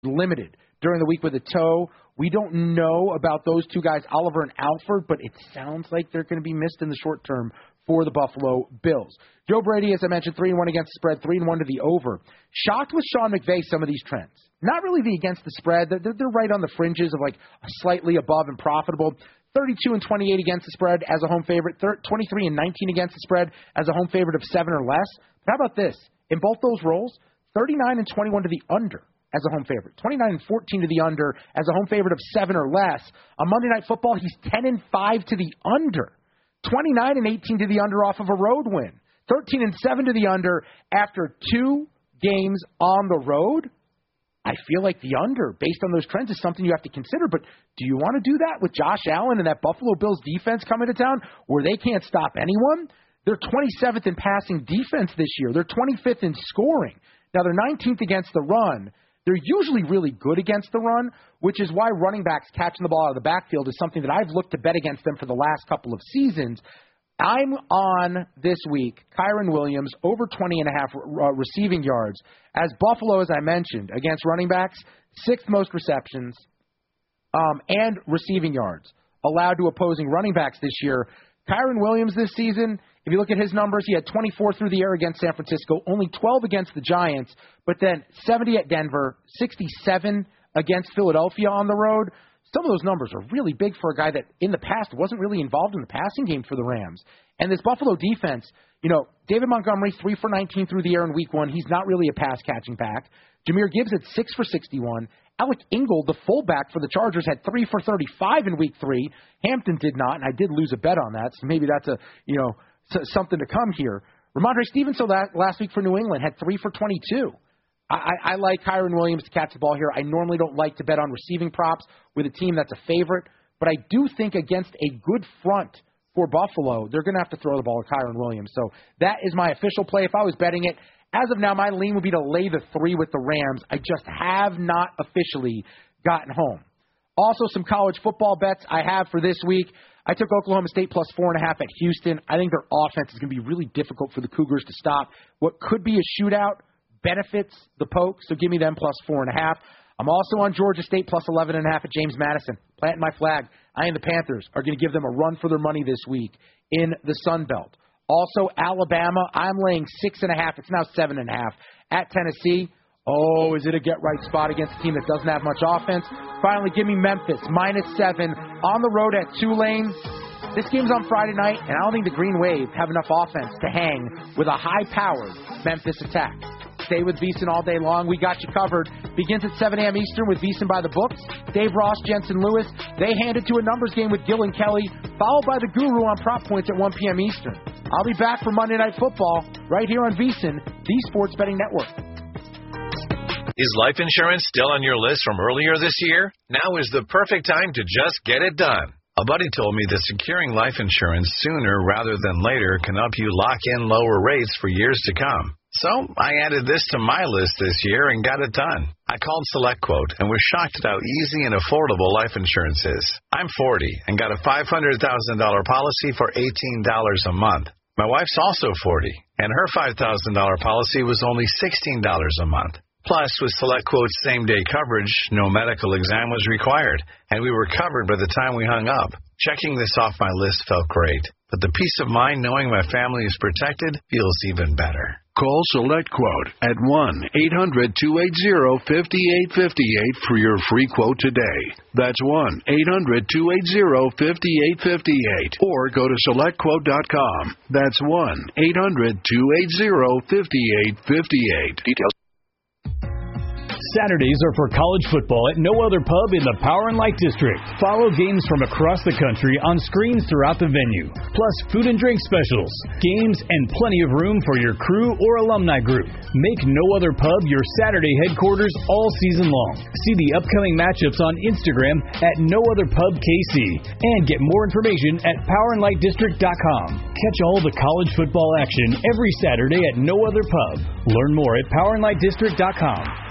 limited during the week with a toe. We don't know about those two guys, Oliver and Alford, but it sounds like they're going to be missed in the short term for the Buffalo Bills. Joe Brady, as I mentioned, 3-1 against the spread, 3-1 to the over. Shocked with Sean McVay, some of these trends. Not really the against the spread. They're right on the fringes of like slightly above and profitable. 32-28 against the spread as a home favorite. 23-19 against the spread as a home favorite of 7 or less. But how about this? In both those roles, 39-21 to the under as a home favorite. 29-14 to the under as a home favorite of 7 or less. On Monday Night Football, he's 10-5 to the under. 29-18 to the under off of a road win. 13-7 to the under after 2 games on the road. I feel like the under, based on those trends, is something you have to consider. But do you want to do that with Josh Allen and that Buffalo Bills defense coming to town where they can't stop anyone? They're 27th in passing defense this year. They're 25th in scoring. Now, they're 19th against the run. They're usually really good against the run, which is why running backs catching the ball out of the backfield is something that I've looked to bet against them for the last couple of seasons. I'm on this week, Kyren Williams, over 20.5 receiving yards. As Buffalo, as I mentioned, against running backs, 6th most receptions and receiving yards allowed to opposing running backs this year. Kyren Williams this season, if you look at his numbers, he had 24 through the air against San Francisco, only 12 against the Giants, but then 70 at Denver, 67 against Philadelphia on the road. Some of those numbers are really big for a guy that in the past wasn't really involved in the passing game for the Rams. And this Buffalo defense, David Montgomery, 3 for 19 through the air in week 1. He's not really a pass-catching back. Jahmyr Gibbs had 6 for 61. Alec Ingold, the fullback for the Chargers, had 3 for 35 in week 3. Hampton did not, and I did lose a bet on that, so maybe that's something to come here. Ramondre Stevenson last week for New England had 3 for 22. I like Kyren Williams to catch the ball here. I normally don't like to bet on receiving props with a team that's a favorite, but I do think against a good front for Buffalo, they're going to have to throw the ball to Kyren Williams. So that is my official play. If I was betting it, as of now, my lean would be to lay the 3 with the Rams. I just have not officially gotten home. Also, some college football bets I have for this week. I took Oklahoma State plus 4.5 at Houston. I think their offense is going to be really difficult for the Cougars to stop. What could be a shootout benefits the Poke, so give me them plus 4.5. I'm also on Georgia State plus 11.5 at James Madison. Planting my flag. I and the Panthers are going to give them a run for their money this week in the Sun Belt. Also, Alabama, I'm laying 6.5. It's now 7.5 at Tennessee. Oh, is it a get-right spot against a team that doesn't have much offense? Finally, give me Memphis, -7 on the road at Tulane. This game's on Friday night, and I don't think the Green Wave have enough offense to hang with a high-powered Memphis attack. Stay with VEASAN all day long. We got you covered. Begins at 7 a.m. Eastern with VEASAN by the books. Dave Ross, Jensen Lewis. They hand it to a numbers game with Gil and Kelly, followed by the Guru on Prop Points at 1 p.m. Eastern. I'll be back for Monday Night Football right here on VEASAN, the Sports Betting Network. Is life insurance still on your list from earlier this year? Now is the perfect time to just get it done. A buddy told me that securing life insurance sooner rather than later can help you lock in lower rates for years to come. So I added this to my list this year and got it done. I called SelectQuote and was shocked at how easy and affordable life insurance is. I'm 40 and got a $500,000 policy for $18 a month. My wife's also 40, and her $5,000 policy was only $16 a month. Plus, with SelectQuote's same-day coverage, no medical exam was required, and we were covered by the time we hung up. Checking this off my list felt great, but the peace of mind knowing my family is protected feels even better. Call SelectQuote at 1-800-280-5858 for your free quote today. That's 1-800-280-5858. Or go to SelectQuote.com. That's 1-800-280-5858. Details. Saturdays are for college football at no other pub in the Power and Light District. Follow games from across the country on screens throughout the venue, plus food and drink specials, games, and plenty of room for your crew or alumni group. Make no other pub your Saturday headquarters all season long. See the upcoming matchups on Instagram at No Other Pub KC and get more information at powerandlightdistrict.com. Catch all the college football action every Saturday at No Other Pub. Learn more at powerandlightdistrict.com.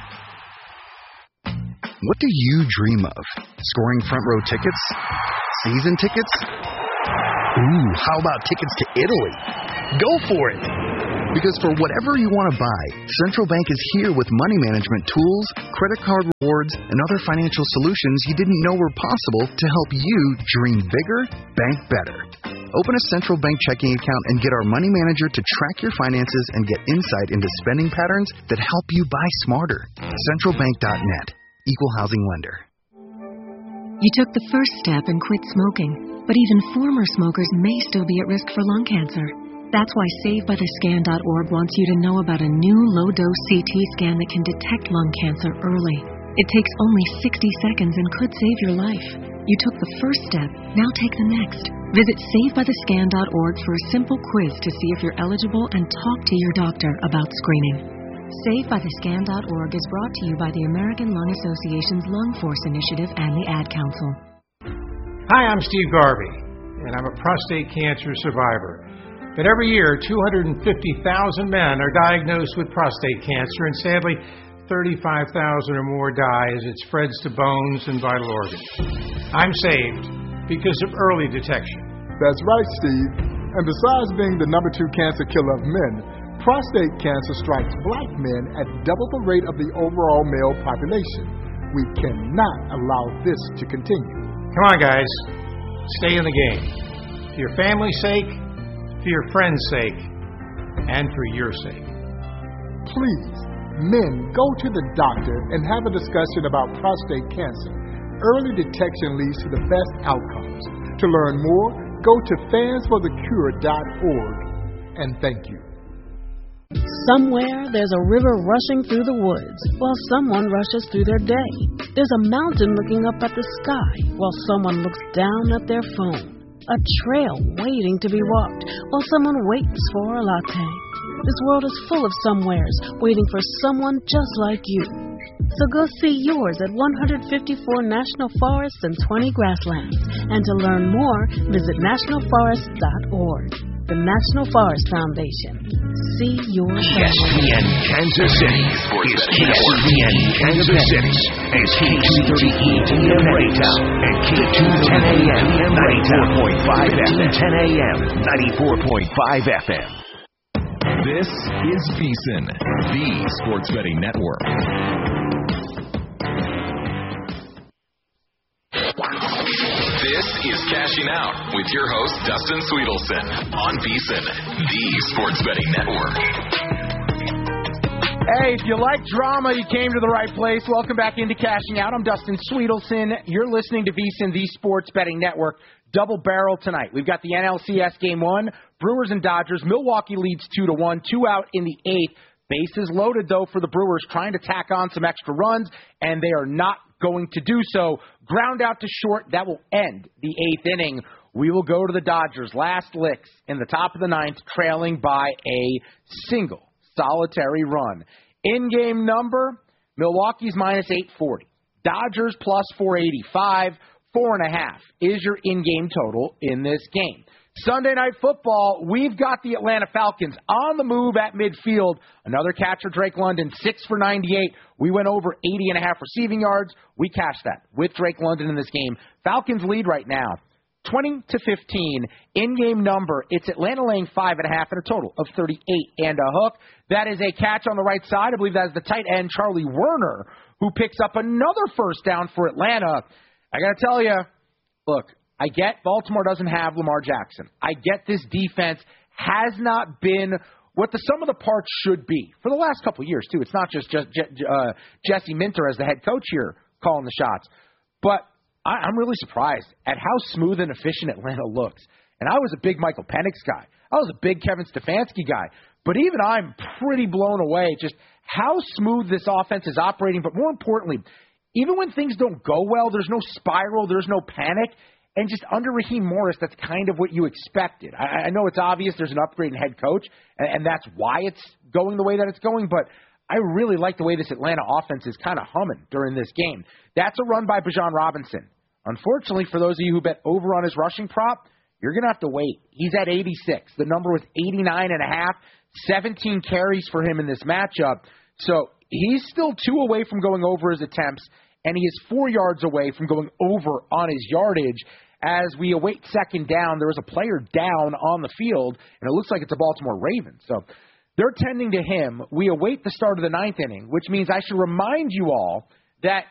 What do you dream of? Scoring front row tickets? Season tickets? Ooh, how about tickets to Italy? Go for it! Because for whatever you want to buy, Central Bank is here with money management tools, credit card rewards, and other financial solutions you didn't know were possible to help you dream bigger, bank better. Open a Central Bank checking account and get our money manager to track your finances and get insight into spending patterns that help you buy smarter. CentralBank.net. Equal housing lender. You took the first step and quit smoking, but even former smokers may still be at risk for lung cancer. That's why SaveByTheScan.org wants you to know about a new low-dose CT scan that can detect lung cancer early. It takes only 60 seconds and could save your life. You took the first step, now take the next. Visit SaveByTheScan.org for a simple quiz to see if you're eligible and talk to your doctor about screening. SaveByTheScan.org is brought to you by the American Lung Association's Lung Force Initiative and the Ad Council. Hi, I'm Steve Garvey, and I'm a prostate cancer survivor. But every year, 250,000 men are diagnosed with prostate cancer, and sadly, 35,000 or more die as it spreads to bones and vital organs. I'm saved because of early detection. That's right, Steve. And besides being the number 2 cancer killer of men, prostate cancer strikes black men at double the rate of the overall male population. We cannot allow this to continue. Come on, guys. Stay in the game. For your family's sake, for your friends' sake, and for your sake. Please, men, go to the doctor and have a discussion about prostate cancer. Early detection leads to the best outcomes. To learn more, go to fansforthecure.org. And thank you. Somewhere there's a river rushing through the woods while someone rushes through their day. There's a mountain looking up at the sky while someone looks down at their phone. A trail waiting to be walked while someone waits for a latte. This world is full of somewheres waiting for someone just like you. So go see yours at 154 national forests and 20 grasslands. And to learn more, visit nationalforest.org. The National Forest Foundation. See your ESPN Kansas City is ESPN Kansas City and K230 AM Raytown and K210 AM 94.5 FM. 10 AM 94.5 FM. This is VSiN, the Sports Betting Network. This is Cashing Out with your host, Dustin Sweetelson, on VSiN, the Sports Betting Network. Hey, if you like drama, you came to the right place. Welcome back into Cashing Out. I'm Dustin Sweetelson. You're listening to VSiN, the Sports Betting Network. Double barrel tonight. We've got the NLCS Game 1, Brewers and Dodgers. Milwaukee leads 2-1, 2 out in the 8th. Bases loaded, though, for the Brewers, trying to tack on some extra runs, and they are not going to do so. Ground out to short. That will end the 8th inning. We will go to the Dodgers. Last licks in the top of the 9th, trailing by a single solitary run. In-game number, Milwaukee's minus 840. Dodgers plus 485. 4.5 is your in-game total in this game. Sunday Night Football, we've got the Atlanta Falcons on the move at midfield. Another catcher, Drake London, 6 for 98. We went over 80.5 receiving yards. We cashed that with Drake London in this game. Falcons lead right now, 20-15. In-game number, it's Atlanta laying 5.5 and a total of 38 and a hook. That is a catch on the right side. I believe that is the tight end, Charlie Werner, who picks up another first down for Atlanta. I got to tell you, look, I get Baltimore doesn't have Lamar Jackson. I get this defense has not been what the sum of the parts should be for the last couple of years, too. It's not just Jesse Minter as the head coach here calling the shots. But I'm really surprised at how smooth and efficient Atlanta looks. And I was a big Michael Penix guy. I was a big Kevin Stefanski guy. But even I'm pretty blown away just how smooth this offense is operating. But more importantly, even when things don't go well, there's no spiral, there's no panic. And just under Raheem Morris, that's kind of what you expected. I know it's obvious there's an upgrade in head coach, and that's why it's going the way that it's going. But I really like the way this Atlanta offense is kind of humming during this game. That's a run by Bijan Robinson. Unfortunately, for those of you who bet over on his rushing prop, you're going to have to wait. He's at 86. The number was 89.5. 17 carries for him in this matchup. So he's still 2 away from going over his attempts, and he is 4 yards away from going over on his yardage. As we await second down, there is a player down on the field, and it looks like it's a Baltimore Ravens. So They're tending to him. We await the start of the ninth inning, which means I should remind you all that